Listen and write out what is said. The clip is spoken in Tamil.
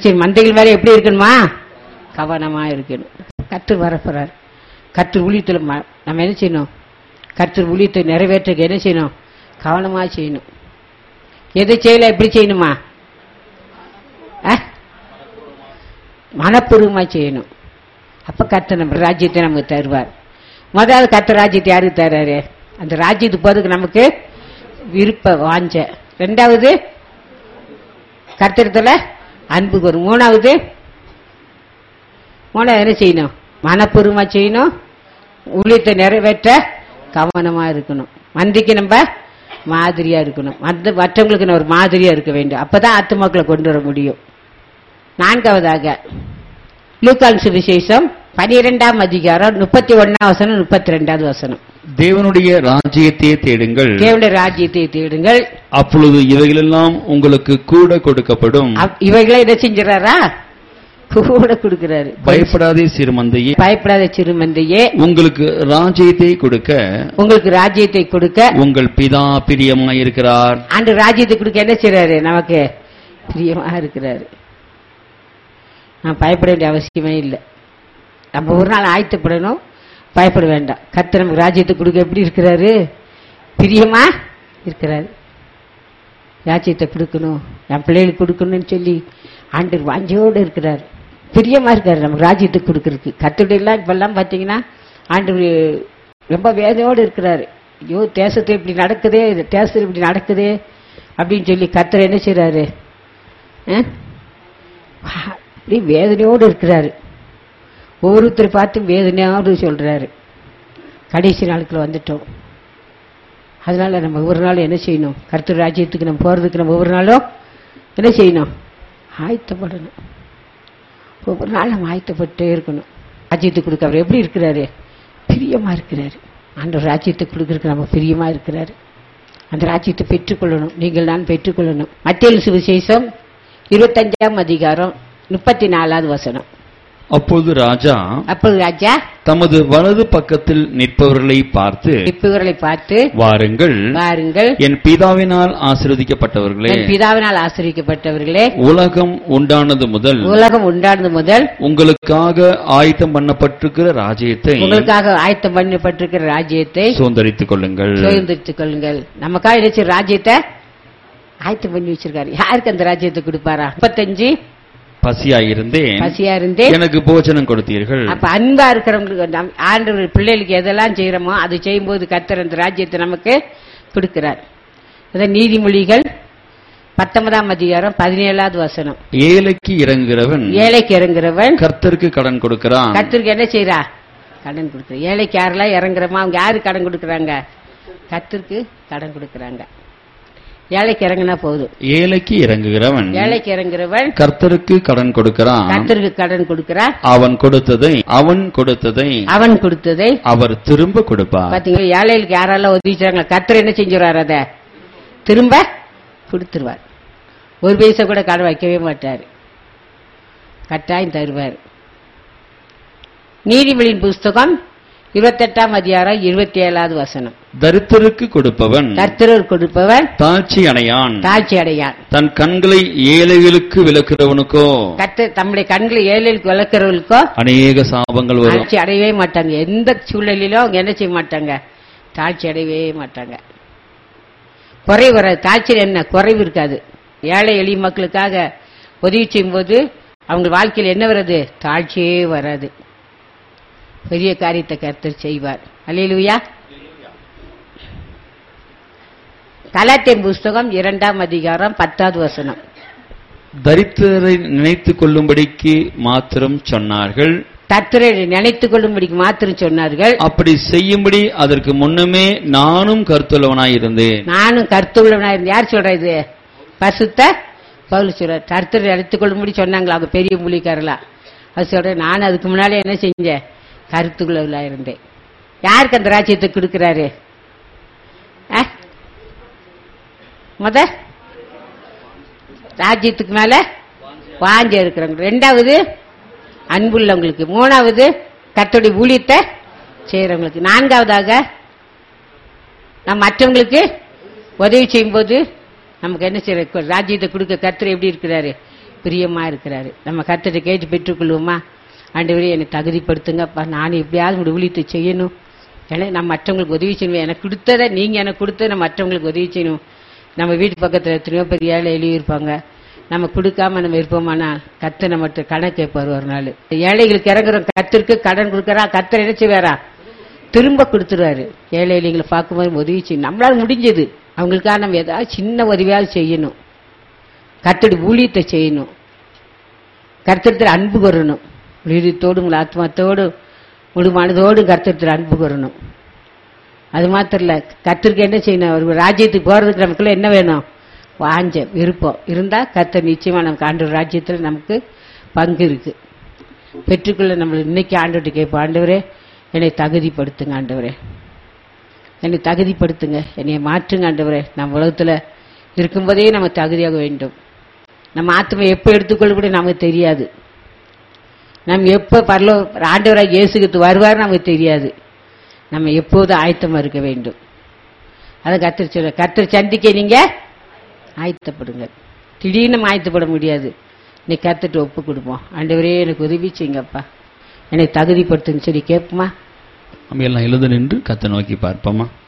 சரி, மந்தைகள் மேல எப்படி இருக்கணுமா? கவனமா இருக்கணும். கர்த்தர் வரப்போறார். கர்த்தர் ஊழியத்துல நம்ம என்ன செய்யணும்? கர்த்தர் ஊழியத்தை நிறைவேற்ற என்ன செய்யணும்? கவனமா செய்யணும். எதை செய்யல எப்படி செய்யணுமா? மனப்பூர்வமா செய்யணும். அப்ப கர்த்தர் நம்ம ராஜ்யத்தை நமக்கு தருவார். முதல்ல கர்த்தர் ராஜ்யத்தை யாருக்கு தர்றாரு? அந்த ராஜ்யத்துக்கு போறதுக்கு நமக்கு விருப்ப வாஞ்ச. ரெண்டாவது கர்த்தரத்துல அன்பு வரும். மூணாவது என்ன செய்யணும்? மனப்பூர்வமா செய்யணும். ஊழியத்தை நிறைவேற்ற கவனமா இருக்கணும். மந்திக்கு நம்ம மாதிரியா இருக்கணும். மற்றவங்களுக்கு ஒரு மாதிரியா இருக்க வேண்டும். அப்பதான் ஆத்துமாக்களை கொண்டு வர முடியும். நான்காவதாக லூக்கான் சுவிசேஷம் 12ஆம் அதிகாரம் 31ஆம் வசனம் 32வது வசனம். தேவனுடைய ராஜ்யத்தை தேடுங்கள், தேவனுடைய ராஜ்யத்தை தேடுங்கள், அப்பொழுது இவைகளெல்லாம் உங்களுக்கு கூட கொடுக்கப்படும். இவைகளை என்ன செஞ்சாரா? கூட கொடுக்கிறாரு. பயப்படாதே சிறுமந்தையே, பயப்படாத சிறுமந்தையே, உங்களுக்கு ராஜ்யத்தை கொடுக்க, உங்களுக்கு ராஜ்யத்தை கொடுக்க உங்கள் பிதா பிரியமாயிருக்கிறார். ஆண்டு ராஜ்யத்தை கொடுக்க என்ன செய்யறாரு? நமக்கு பிரியமா இருக்கிறாரு. நான் பயப்பட வேண்டிய அவசியமே இல்லை. நம்ம ஒரு நாள் ஆயத்தப்படணும், பயப்பட வேண்டாம். கர்த்தர் நமக்கு ராஜ்யத்தை கொடுக்க எப்படி இருக்கிறாரு? பிரியமா இருக்கிறாரு. ராஜ்யத்தை கொடுக்கணும், என் பிள்ளைகளுக்கு கொடுக்கணும்னு சொல்லி ஆண்டவர் வாஞ்சையோடு இருக்கிறார். பிரியமா இருக்காரு நமக்கு ராஜ்யத்தை கொடுக்கறதுக்கு. கர்த்தருடைய இப்பெல்லாம் பாத்தீங்கன்னா ஆண்டவர் ரொம்ப வேதனையோடு இருக்கிறாரு. ஐயோ, தேசத்தை இப்படி நடக்குதே, தேசத்தில் இப்படி நடக்குதே அப்படின்னு சொல்லி கர்த்தர் என்ன செய்யறாரு? அப்படி வேதனையோடு இருக்கிறாரு. ஒவ்வொருத்தரை பார்த்து வேதனையோடு சொல்றாரு. கடைசி நாளுக்குள்ள வந்துட்டோம். அதனால நம்ம ஒவ்வொரு நாளும் என்ன செய்யணும்? கர்த்தர் ராஜ்யத்துக்கு நம்ம போறதுக்கு நம்ம ஒவ்வொரு நாளும் என்ன செய்யணும்? ஆயத்தப்படணும். ஒவ்வொரு நாள் நம்ம ஆயத்தப்பட்டே இருக்கணும். ராஜ்யத்துக்கு கொடுக்க அவர் எப்படி இருக்கிறாரு? பிரியமா இருக்கிறாரு. ஆண்டவர் ராஜ்யத்தை கொடுக்கறதுக்கு நம்ம பிரியமா இருக்கிறாரு. அந்த ராஜ்யத்தை பெற்றுக்கொள்ளணும். நீங்கள் நான் பெற்றுக்கொள்ளணும். மத்தேயு சுவிசேஷம் 25ஆம் அதிகாரம் 34வது வசனம். அப்பொழுது ராஜா தமது வலது பக்கத்தில் நிற்பவர்களை பார்த்து, வாருங்கள், என் பிதாவினால் ஆசீர்வதிக்கப்பட்டவர்களே, உலகம் உண்டானது முதல் உங்களுக்காக ஆயத்தம் பண்ணப்பட்டிருக்கிற ராஜ்யத்தை சுதந்தரித்துக் கொள்ளுங்கள். நமக்காக நினைச்ச ராஜ்யத்தை ஆயத்தம் பண்ணி வச்சிருக்காரு. யாருக்கு அந்த ராஜ்யத்தை கொடுப்பாரா? 35 பசியாயிருந்தேன், எனக்கு போஜனம் கொடுத்தீர்கள். அப்ப அன்பா இருக்கிறவங்களுக்கு ஆண்டவர் பிள்ளைகளுக்கு எதெல்லாம் செய்யறோமோ அது செய்யும் போது கர்த்தர் அந்த ராஜ்யத்தை நமக்கு கொடுக்கிறார். நீதிமொழிகள் 19ஆம் அதிகாரம் 17வது வசனம். ஏழைக்கு இறங்குகிறவன் கர்த்தருக்கு கடன் கொடுக்கிறான். கர்த்தருக்கு என்ன செய்யறா? கடன் கொடுக்கிற. ஏழைக்கு யாரெல்லாம் இறங்குறமா? அவங்க யாரு கடன் கொடுக்கறாங்க? கர்த்தருக்கு கடன் கொடுக்கறாங்க. ஏழைக்கு இறங்கினா போதும். ஏழைக்கு இறங்குகிறவன் கர்த்தருக்கு கடன் கொடுக்கிறான். அவன் கொடுத்ததை அவர் திரும்ப கொடுப்பார். பாத்தீங்களா? ஏழைகளுக்கு யாரெல்லாம் உதவிச்சாங்க, கர்த்தர் என்ன செஞ்சுறாரு? அதை திரும்ப கொடுத்துருவார். ஒரு பைசா கூட கடன் வைக்கவே மாட்டாரு. கட்டாயம் தருவார். நீதிமொழியின் புஸ்தகம் 28ஆம் அதிகாரம் 27வது வசனம். தரித்திரருக்கு கொடுப்பவன் தாழ்ச்சி அடையான். தன் கண்களை ஏழைகளுக்கு விலக்குறவனுக்கோ, தம்முடைய கண்களை ஏழைகளுக்கு விலக்குறவர்களுக்கோ அநேக சாபங்கள் வரும். தாழ்ச்சி அடையவே மாட்டாங்க. எந்த சூழ்நிலையிலும் அவங்க என்ன செய்ய மாட்டாங்க? தாழ்ச்சி அடையவே மாட்டாங்க. குறைவு வராது. தாழ்ச்சியில் என்ன குறைவு இருக்காது. ஏழை எளிய மக்களுக்காக உதவி செய்யும் போது அவங்க வாழ்க்கையில் என்ன வராது? தாழ்ச்சியே வராது. பெரிய காரியத்தை கர்த்தர் செய்வார். அல்லேலூயா. கலாத்தியர் புஸ்தகம் 2ஆம் அதிகாரம் 10வது வசனம். தரித்திரரை நினைத்துக் கொள்ளும்படிக்கு மாத்திரம் சொன்னார்கள். தரித்திரரை நினைத்துக் கொள்ளும்படிக்கு மாத்திரம் சொன்னார்கள். அப்படி செய்யும்படி அதற்கு முன்னமே நானும் கருத்துள்ளவனாயிருந்தேன். யார் சொல்ற? இது பரிசுத்த பவுல் சொல்ற. தரித்திரரை நினைத்துக் கொள்ளும்படி சொன்னாங்களா அவங்க பெரிய மூலிக்காரலா? அது சொல்றேன். நான் அதுக்கு முன்னாலே என்ன செஞ்சேன்? கருத்துக்குள்ள இருந்தேன். யாருக்கு அந்த ராஜ்யத்தை கொடுக்கிறாரு? ராஜ்யத்துக்கு மேல வாஞ்ச இருக்கிறவங்க. ரெண்டாவது அன்புள்ளவங்களுக்கு. மூணாவது கர்த்தருடைய ஊழியத்தை செய்யறவங்களுக்கு. நான்காவதாக நம் மற்றவங்களுக்கு உதவி செய்யும் போது நமக்கு என்ன செய்யற? ராஜ்யத்தை கொடுக்க கர்த்தர் எப்படி இருக்கிறாரு? பிரியமா இருக்கிறாரு. நம்ம கர்த்தரை கேட்டு பெற்றுக்கொள்வோமா? ஆண்டவரே என்னை தகுதிப்படுத்துங்கப்பா, நான் எப்படியாவது உங்களுடைய ஊழியத்தை செய்யணும், ஏன்னா நான் மற்றவங்களுக்கு உதவி செய்யணும், எனக்கு கொடுத்ததை நீங்க எனக்கு கொடுத்ததை நான் மற்றவங்களுக்கு உதவி செய்யணும். நம்ம வீட்டு பக்கத்துல எத்தனையோ பெரிய ஏழை எழுதியிருப்பாங்க, நம்ம கொடுக்காம நம்ம இருப்போமானா கர்த்தர் நம்மகிட்ட கடன் கேட்பார் ஒரு நாள். ஏழைகளுக்கு இறங்குறோம், கர்த்தருக்கு கடன் கொடுக்கறா, கர்த்தர் என்ன செய்வாரா? திரும்ப கொடுத்துருவாரு. ஏழை எளிகளை பார்க்கும்போது உதவி செய்யணும், நம்மளால முடிஞ்சது அவங்களுக்காக நம்ம ஏதாவது சின்ன உதவியாவது செய்யணும். கர்த்தருடைய ஊழியத்தை செய்யணும், கர்த்தர் அன்பு கூறணும், உயிரத்தோடு உங்கள் ஆத்மாத்தோடு முழு மனதோடு கர்த்தர் அன்பு கூறணும். அது மாத்திரம் இல்ல, கர்த்தருக்கு என்ன செய்யணும்? ஒரு ராஜ்யத்துக்கு போறதுக்கு நமக்குள்ள என்ன வேணும்? வாஞ்ச விருப்பம் இருந்தா கர்த்தர் நிச்சயமா நமக்கு ஆண்டவர் ராஜ்யத்துல நமக்கு பங்கு இருக்கு. பெற்றுக்கொள்ள நம்ம இன்னைக்கு ஆண்டவர்கிட்ட கேட்போம், ஆண்டவரே என்னை தகுதிப்படுத்துங்க, ஆண்டவரே என்னை தகுதிப்படுத்துங்க, என்னை மாற்றுங்க ஆண்டவரே. நம்ம உலகத்துல இருக்கும்போதே நம்ம தகுதியாக வேண்டும். நம்ம ஆத்மா எப்ப எடுத்துக்கொள்ள கூட நமக்கு தெரியாது. நம்ம எப்ப ஆண்டவராக இயேசுக்கு வருவார் நமக்கு தெரியாது. நம்ம எப்போதும் ஆயத்தமா இருக்க வேண்டும். அதை கர்த்தர் சொல்ற, கர்த்தர் சந்திக்க நீங்க ஆயத்தப்படுங்க. திடீர்னு நம்ம ஆயத்தப்பட முடியாது. நீ கர்த்தர்ட்ட ஒப்பு கொடுப்போம், ஆண்டவரே எனக்கு உதவி செய்யுங்கப்பா, என்னை தகுதிப்படுத்துன்னு சொல்லி கேட்போமா? நம்ம எல்லாம் எழுத நின்று கர்த்தரை நோக்கி பார்ப்போமா?